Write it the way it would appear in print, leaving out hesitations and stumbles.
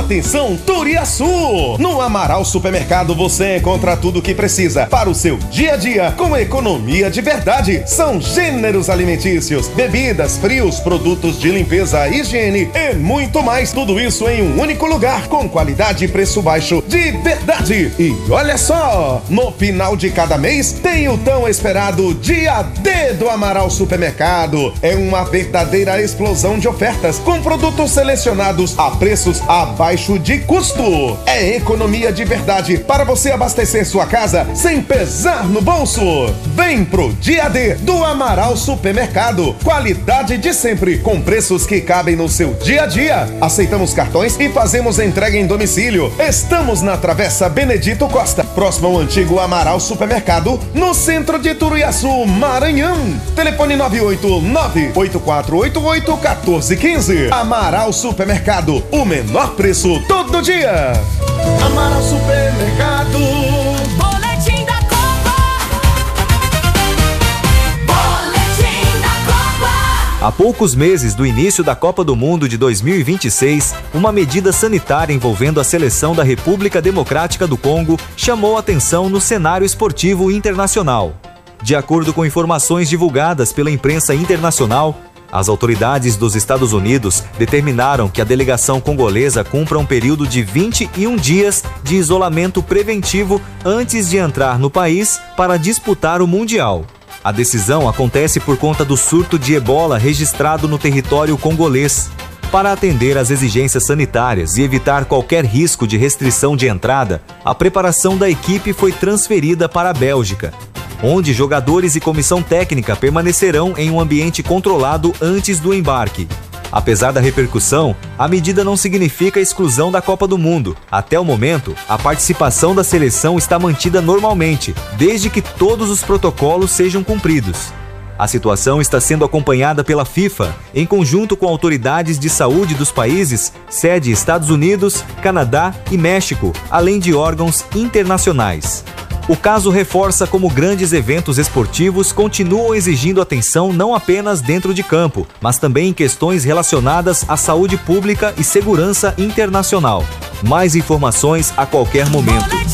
Atenção, Turiaçu! No Amaral Supermercado você encontra tudo o que precisa para o seu dia a dia com economia de verdade. São gêneros alimentícios, bebidas, frios, produtos de limpeza, higiene e muito mais. Tudo isso em um único lugar com qualidade e preço baixo de verdade. E olha só, no final de cada mês tem o tão esperado Dia D do Amaral Supermercado. É uma verdadeira explosão de ofertas com produtos selecionados a preços abaixo de custo. É economia de verdade para você abastecer sua casa sem pesar no bolso. Vem pro Dia D do Amaral Supermercado. Qualidade de sempre com preços que cabem no seu dia a dia. Aceitamos cartões e fazemos entrega em domicílio. Estamos na Travessa Benedito Costa, próximo ao antigo Amaral Supermercado, no centro de Turiaçu, Maranhão. Telefone 989-8488-1415. Amaral Supermercado, o menor preço todo dia. Amaral Supermercado. Boletim da Copa. Boletim da Copa. Há poucos meses do início da Copa do Mundo de 2026, uma medida sanitária envolvendo a seleção da República Democrática do Congo chamou atenção no cenário esportivo internacional. De acordo com informações divulgadas pela imprensa internacional, as autoridades dos Estados Unidos determinaram que a delegação congolesa cumpra um período de 21 dias de isolamento preventivo antes de entrar no país para disputar o Mundial. A decisão acontece por conta do surto de ebola registrado no território congolês. Para atender às exigências sanitárias e evitar qualquer risco de restrição de entrada, a preparação da equipe foi transferida para a Bélgica, onde jogadores e comissão técnica permanecerão em um ambiente controlado antes do embarque. Apesar da repercussão, a medida não significa a exclusão da Copa do Mundo. Até o momento, a participação da seleção está mantida normalmente, desde que todos os protocolos sejam cumpridos. A situação está sendo acompanhada pela FIFA, em conjunto com autoridades de saúde dos países, sede Estados Unidos, Canadá e México, além de órgãos internacionais. O caso reforça como grandes eventos esportivos continuam exigindo atenção não apenas dentro de campo, mas também em questões relacionadas à saúde pública e segurança internacional. Mais informações a qualquer momento.